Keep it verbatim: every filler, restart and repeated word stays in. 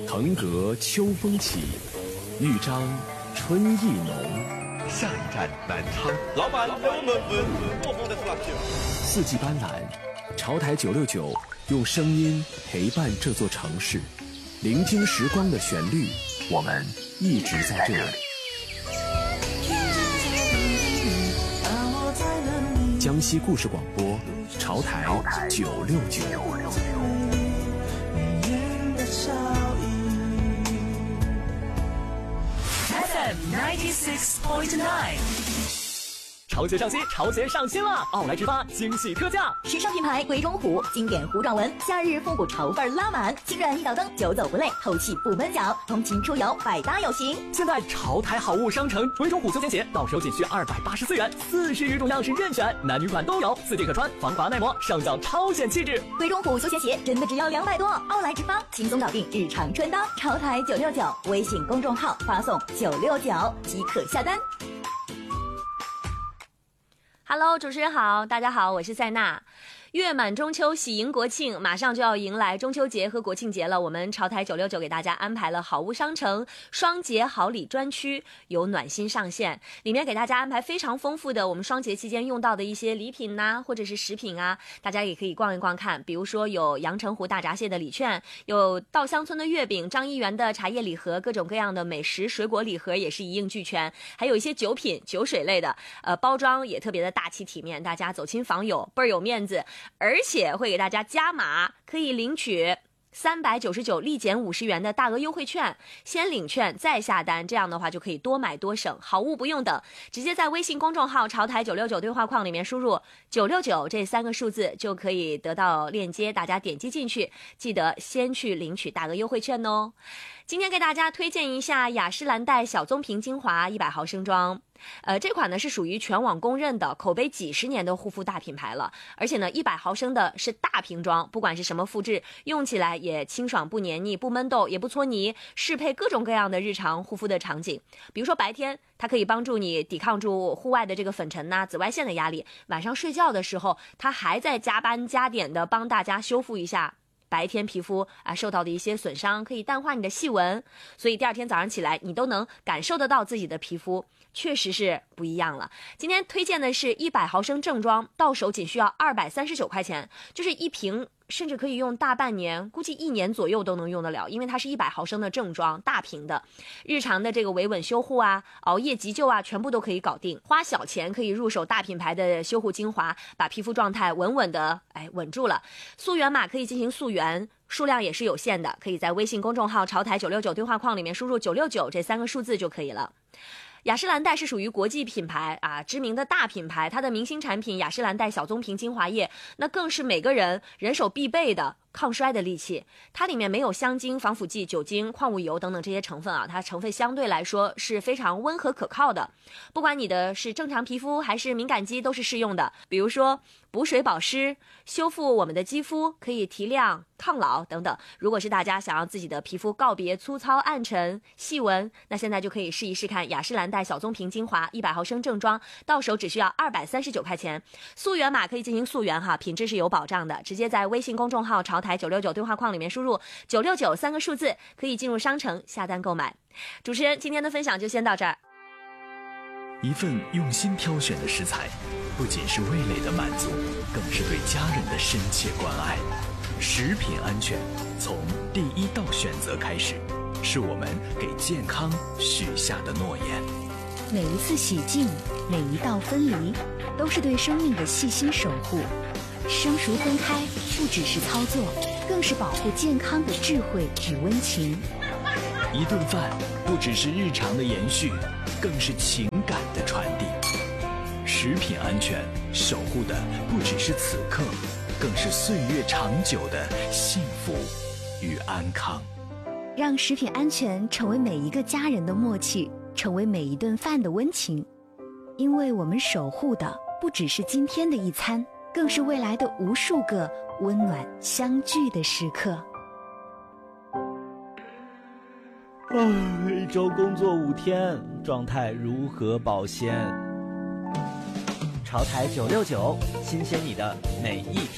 腾格秋风起，豫章春意浓。 下一站南昌， 老板给我们分多放的出去。 四季斑斓，潮台九六九用声音陪伴这座城市，聆听时光的旋律，我们一直在这里。江西故事广播，潮台九六九。 F M ninety-six point nine。潮鞋上新，潮鞋上新了！奥莱直发惊喜特价， 时尚品牌回中虎，经典糊状纹，夏日复古潮范拉满，轻软一脚蹬，久走不累，透气不闷脚，通勤出游百搭有型。 现在潮台好物商城回中虎休闲鞋到手仅需二百八十四元，四十余种样式任选，男女款都有，四 D 可穿，防滑耐磨，上脚超显气质。 回中虎休闲鞋真的只要两百多，奥莱直发轻松搞定日常穿搭。潮台九六九微信公众号发送九六九即可下单。 Hello， 主持人好，大家好，我是塞娜。月满中秋，喜迎国庆，马上就要迎来中秋节和国庆节了。我们潮台九六九给大家安排了好物商城双节好礼专区，有暖心上线，里面给大家安排非常丰富的我们双节期间用到的一些礼品呐、啊，或者是食品啊，大家也可以逛一逛看。比如说有阳澄湖大闸蟹的礼券，有稻香村的月饼，张一元的茶叶礼盒，各种各样的美食水果礼盒也是一应俱全，还有一些酒品酒水类的，呃，包装也特别的大气体面，大家走亲访友倍儿有面子。而且会给大家加码，可以领取三百九十九立减五十元的大额优惠券，先领券再下单，这样的话就可以多买多省，好物不用等，直接在微信公众号潮台九六九对话框里面输入九六九这三个数字就可以得到链接，大家点击进去，记得先去领取大额优惠券哦。今天给大家推荐一下雅诗兰黛小棕瓶精华一百毫升装。呃，这款呢是属于全网公认的口碑几十年的护肤大品牌了，而且呢一百毫升的是大瓶装，不管是什么肤质，用起来也清爽不黏腻，不闷痘，也不搓泥，适配各种各样的日常护肤的场景。比如说白天它可以帮助你抵抗住户外的这个粉尘呐、紫外线的压力，晚上睡觉的时候它还在加班加点的帮大家修复一下白天皮肤啊受到的一些损伤，可以淡化你的细纹，所以第二天早上起来你都能感受得到自己的皮肤确实是不一样了。今天推荐的是一百毫升正装，到手仅需要二百三十九块钱，就是一瓶甚至可以用大半年，估计一年左右都能用得了，因为它是一百毫升的正装大瓶的，日常的这个维稳修护啊，熬夜急救啊，全部都可以搞定。花小钱可以入手大品牌的修护精华，把皮肤状态稳稳的哎稳住了。溯源码可以进行溯源，数量也是有限的，可以在微信公众号潮台九六九对话框里面输入九六九这三个数字就可以了。雅诗兰黛是属于国际品牌啊，知名的大品牌，它的明星产品雅诗兰黛小棕瓶精华液，那更是每个人人手必备的抗衰的利器。它里面没有香精、防腐剂、酒精、矿物油等等这些成分啊，它成分相对来说是非常温和可靠的，不管你的是正常皮肤还是敏感肌都是适用的。比如说补水保湿，修复我们的肌肤，可以提亮抗老等等。如果是大家想要自己的皮肤告别粗糙暗沉细纹，那现在就可以试一试看雅诗兰黛小棕瓶精华一百毫升正装，到手只需要二百三十九块钱，溯源码可以进行溯源哈，品质是有保障的，直接在微信公众号潮台九六九对话框里面输入九六九三个数字，可以进入商城下单购买。主持人今天的分享就先到这儿。 一份用心挑选的食材，不仅是味蕾的满足，更是对家人的深切关爱。食品安全从第一道选择开始，是我们给健康许下的诺言。 每一次洗净，每一道分离，都是对生命的细心守护。生熟分开不只是操作，更是保护健康的智慧与温情。 一顿饭不只是日常的延续，更是情感的传递。食品安全守护的不只是此刻，更是岁月长久的幸福与安康。 让食品安全成为每一个家人的默契，成为每一顿饭的温情。因为我们守护的不只是今天的一餐，更是未来的无数个温暖相聚的时刻。 一周工作五天，状态如何保鲜？潮台九六九，新鲜你的每一